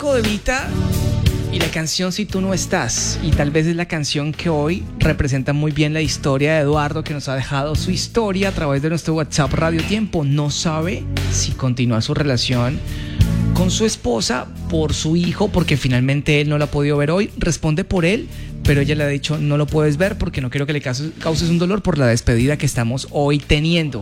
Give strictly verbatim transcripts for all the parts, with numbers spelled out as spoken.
cinco de Vita y la canción Si tú no estás. Y tal vez es la canción que hoy representa muy bien la historia de Eduardo, que nos ha dejado su historia a través de nuestro WhatsApp Radio Tiempo. No sabe si continúa su relación con su esposa por su hijo, porque finalmente él no la ha podido ver hoy. Responde por él, pero ella le ha dicho: no lo puedes ver porque no quiero que le causes, causes un dolor por la despedida que estamos hoy teniendo.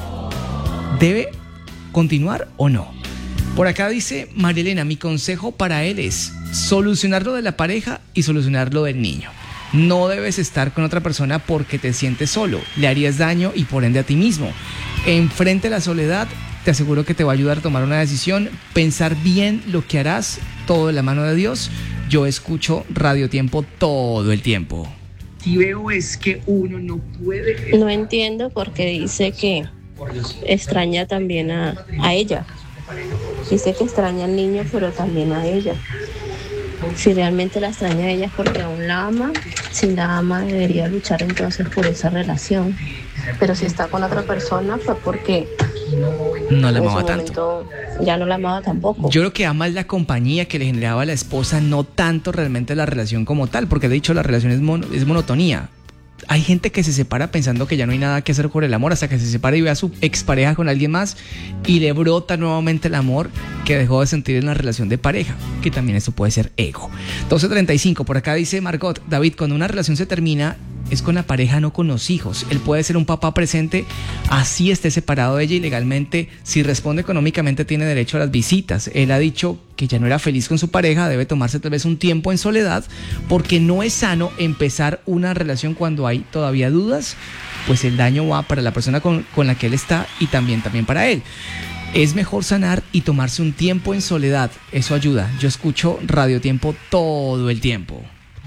¿Debe continuar o no? Por acá dice María Elena: mi consejo para él es solucionar lo de la pareja y solucionar lo del niño. No debes estar con otra persona porque te sientes solo, le harías daño y por ende a ti mismo. Enfrente a la soledad, te aseguro que te va a ayudar a tomar una decisión, pensar bien lo que harás, todo de la mano de Dios. Yo escucho Radio Tiempo todo el tiempo. Si veo es que uno no puede... No entiendo porque dice que extraña también a, a ella. Dice que extraña al niño, pero también a ella. Si realmente la extraña a ella es porque aún la ama. Si la ama, debería luchar entonces por esa relación. Pero si está con otra persona fue porque no la amaba tanto. Ya no la amaba tampoco. Yo creo que ama la compañía que le generaba a la esposa, no tanto realmente la relación como tal, porque de hecho la relación es, mon- es monotonía. Hay gente que se separa pensando que ya no hay nada que hacer por el amor, hasta que se separa y ve a su expareja con alguien más y le brota nuevamente el amor que dejó de sentir en la relación de pareja, que también eso puede ser ego. doce treinta y cinco, por acá dice Margot: David, cuando una relación se termina es con la pareja, no con los hijos. Él puede ser un papá presente, así esté separado de ella, y legalmente, si responde económicamente, tiene derecho a las visitas. Él ha dicho que ya no era feliz con su pareja, debe tomarse tal vez un tiempo en soledad, porque no es sano empezar una relación cuando hay todavía dudas, pues el daño va para la persona con, con la que él está y también, también para él. Es mejor sanar y tomarse un tiempo en soledad, eso ayuda. Yo escucho Radio Tiempo todo el tiempo.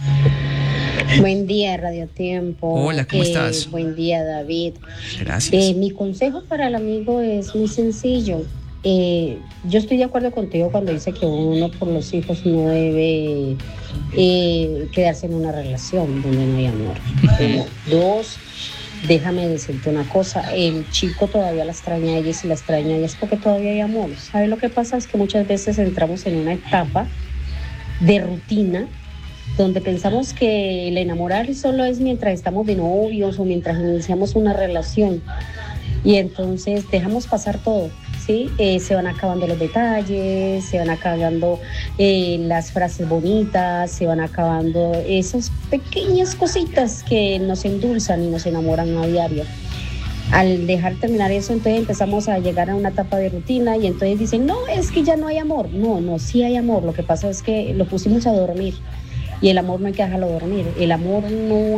Buen día, Radio Tiempo. Hola, ¿cómo eh, estás? Buen día, David. Gracias. Eh, mi consejo para el amigo es muy sencillo. Eh, yo estoy de acuerdo contigo cuando dice que uno por los hijos no debe eh, quedarse en una relación donde no hay amor. Uno. Dos, déjame decirte una cosa, el chico todavía la extraña a ella, y si la extraña a ella es porque todavía hay amor. ¿Sabes lo que pasa? Es que muchas veces entramos en una etapa de rutina donde pensamos que el enamorar solo es mientras estamos de novios o mientras iniciamos una relación, y entonces dejamos pasar todo, ¿sí? Eh, se van acabando los detalles, se van acabando eh, las frases bonitas, se van acabando esas pequeñas cositas que nos endulzan y nos enamoran a diario. Al dejar terminar eso, entonces empezamos a llegar a una etapa de rutina, y entonces dicen: no, es que ya no hay amor. No, no, sí hay amor, lo que pasa es que lo pusimos a dormir. Y el amor no hay que dejarlo dormir. El amor no